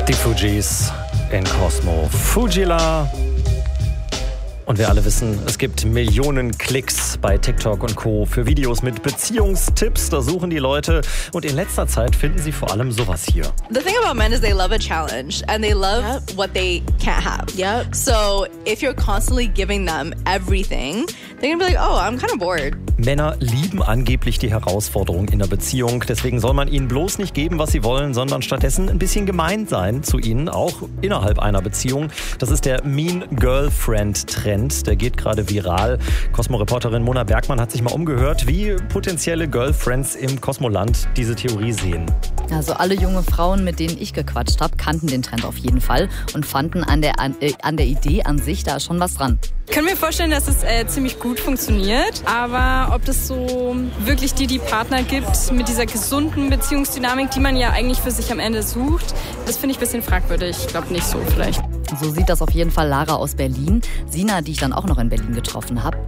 Die Fugees in Cosmo. Fugila. Und wir alle wissen, es gibt Millionen Klicks bei TikTok und Co. für Videos mit Beziehungstipps. Da suchen die Leute. Und in letzter Zeit finden sie vor allem sowas hier. The thing about men is they love a challenge and they love what they can't have. Yep. So if you're constantly giving them everything, they're gonna be like, oh, I'm kind of bored. Männer lieben angeblich die Herausforderung in der Beziehung. Deswegen soll man ihnen bloß nicht geben, was sie wollen, sondern stattdessen ein bisschen gemein sein zu ihnen, auch innerhalb einer Beziehung. Das ist der Mean Girlfriend-Trend. Der geht gerade viral. Cosmo-Reporterin Mona Bergmann hat sich mal umgehört, wie potenzielle Girlfriends im Cosmoland diese Theorie sehen. Also alle junge Frauen, mit denen ich gequatscht habe, kannten den Trend auf jeden Fall und fanden an der Idee an sich da schon was dran. Ich kann mir vorstellen, dass es ziemlich gut funktioniert, aber ob das so wirklich die Partner gibt mit dieser gesunden Beziehungsdynamik, die man ja eigentlich für sich am Ende sucht, das finde ich ein bisschen fragwürdig. Ich glaube nicht so vielleicht. So sieht das auf jeden Fall Lara aus Berlin. Sina, die ich dann auch noch in Berlin getroffen habe,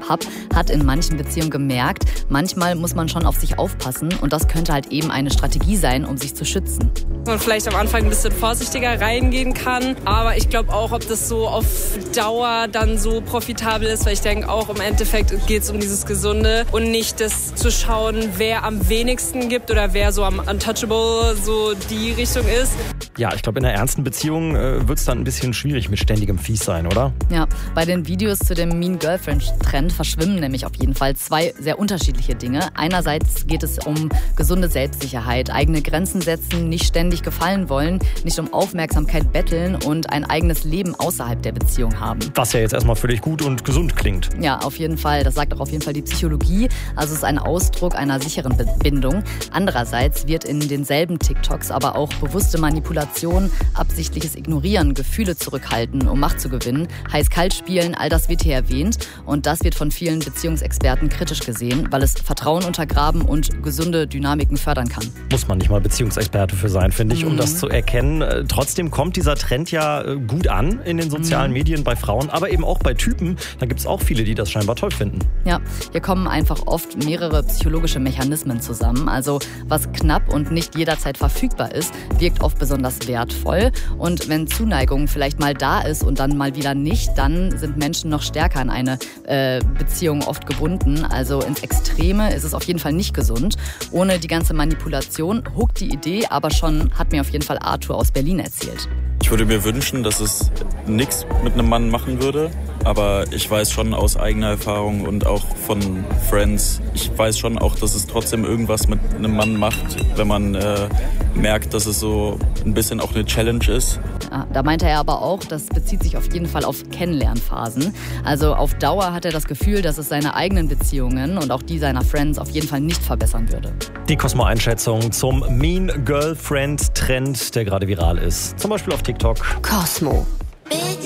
hat in manchen Beziehungen gemerkt, manchmal muss man schon auf sich aufpassen und das könnte halt eben eine Strategie sein, um sich zu schützen. Man vielleicht am Anfang ein bisschen vorsichtiger reingehen kann, aber ich glaube auch, ob das so auf Dauer dann so profitabel ist, weil ich denke auch im Endeffekt geht es um dieses Gesunde und nicht das zu schauen, wer am wenigsten gibt oder wer so am untouchable so die Richtung ist. Ja, ich glaube, in einer ernsten Beziehung wird es dann ein bisschen schwierig mit ständigem Fiessein, oder? Ja, bei den Videos zu dem Mean Girlfriend-Trend verschwimmen nämlich auf jeden Fall zwei sehr unterschiedliche Dinge. Einerseits geht es um gesunde Selbstsicherheit, eigene Grenzen setzen, nicht ständig gefallen wollen, nicht um Aufmerksamkeit betteln und ein eigenes Leben außerhalb der Beziehung haben. Was ja jetzt erstmal völlig gut und gesund klingt. Ja, auf jeden Fall. Das sagt auch auf jeden Fall die Psychologie. Also es ist ein Ausdruck einer sicheren Bindung. Andererseits wird in denselben TikToks aber auch bewusste Manipulation, absichtliches Ignorieren, Gefühle zurückhalten, um Macht zu gewinnen, heiß-kalt spielen, all das wird hier erwähnt. Und das wird von vielen Beziehungsexperten kritisch gesehen, weil es Vertrauen untergraben und gesunde Dynamiken fördern kann. Muss man nicht mal Beziehungsexperte für sein, finde ich, um das zu erkennen. Trotzdem kommt dieser Trend ja gut an in den sozialen Medien bei Frauen, aber eben auch bei Typen. Da gibt es auch viele, die das scheinbar toll finden. Ja, hier kommen einfach oft mehrere psychologische Mechanismen zusammen. Also was knapp und nicht jederzeit verfügbar ist, wirkt oft besonders wertvoll. Und wenn Zuneigung vielleicht mal da ist und dann mal wieder nicht, dann sind Menschen noch stärker an eine Beziehung oft gebunden. Also ins Extreme ist es auf jeden Fall nicht gesund. Ohne die ganze Manipulation huckt die Idee, aber schon hat mir auf jeden Fall Arthur aus Berlin erzählt. Ich würde mir wünschen, dass es nichts mit einem Mann machen würde, aber ich weiß schon aus eigener Erfahrung und auch von Friends, ich weiß schon auch, dass es trotzdem irgendwas mit einem Mann macht, wenn man merkt, dass es so ein bisschen auch eine Challenge ist. Ja, da meinte er aber auch, das bezieht sich auf jeden Fall auf Kennenlernphasen. Also auf Dauer hat er das Gefühl, dass es seine eigenen Beziehungen und auch die seiner Friends auf jeden Fall nicht verbessern würde. Die Cosmo-Einschätzung zum Mean Girlfriend-Trend, der gerade viral ist. Zum Beispiel auf TikTok. Cosmo.